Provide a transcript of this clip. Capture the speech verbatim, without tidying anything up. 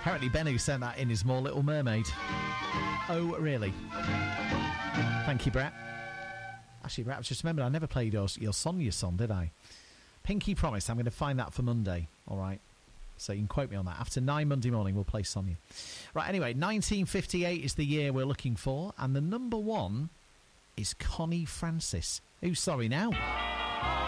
Apparently Ben who sent that in is more Little Mermaid. Oh, really? Thank you, Brett. Actually, Brett, I've just remembered I never played your, your Sonia song, did I? Pinky promise, I'm going to find that for Monday. All right. So you can quote me on that. After nine Monday morning, we'll play Sonia. Right, anyway, nineteen fifty-eight is the year we're looking for. And the number one is Connie Francis. Who's sorry now?